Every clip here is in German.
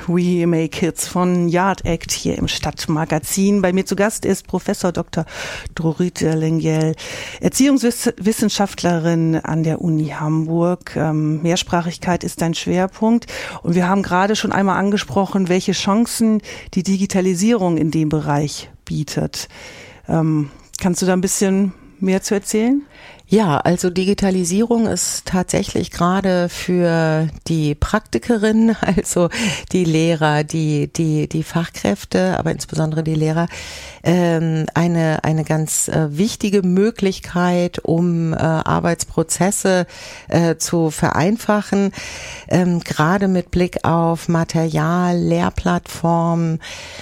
We Make Kids von Yard Act hier im Stadtmagazin. Bei mir zu Gast ist Professor Dr. Dorite Lengyel, Erziehungswissenschaftlerin an der Uni Hamburg. Mehrsprachigkeit ist dein Schwerpunkt. Und wir haben gerade schon einmal angesprochen, welche Chancen die Digitalisierung in dem Bereich bietet. Kannst du da ein bisschen mehr zu erzählen? Ja, also Digitalisierung ist tatsächlich gerade für die Praktikerinnen, also die Lehrer, die Fachkräfte, aber insbesondere die Lehrer, eine ganz wichtige Möglichkeit, um Arbeitsprozesse zu vereinfachen, gerade mit Blick auf Material, Lehrplattformen.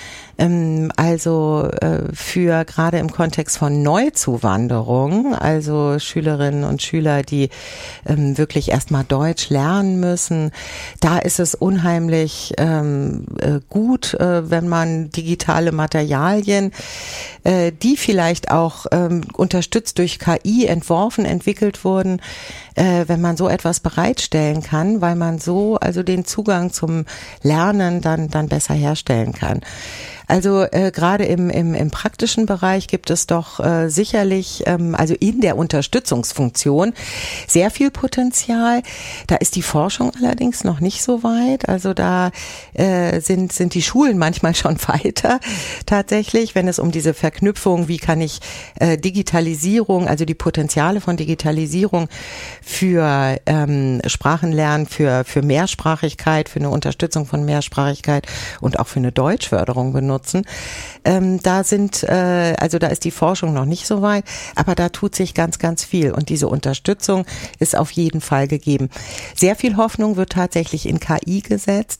Also für gerade im Kontext von Neuzuwanderung, also Schülerinnen und Schüler, die wirklich erstmal Deutsch lernen müssen, da ist es unheimlich gut, wenn man digitale Materialien, die vielleicht auch unterstützt durch KI entwickelt wurden, wenn man so etwas bereitstellen kann, weil man so also den Zugang zum Lernen dann besser herstellen kann. Also gerade im praktischen Bereich gibt es doch sicherlich, also in der Unterstützungsfunktion, sehr viel Potenzial. Da ist die Forschung allerdings noch nicht so weit. Also da sind die Schulen manchmal schon weiter tatsächlich, wenn es um diese Verknüpfung, wie kann ich Digitalisierung, also die Potenziale von Digitalisierung für Sprachenlernen, für Mehrsprachigkeit, für eine Unterstützung von Mehrsprachigkeit und auch für eine Deutschförderung benutzen. Da ist die Forschung noch nicht so weit, aber da tut sich ganz, ganz viel und diese Unterstützung ist auf jeden Fall gegeben. Sehr viel Hoffnung wird tatsächlich in KI gesetzt.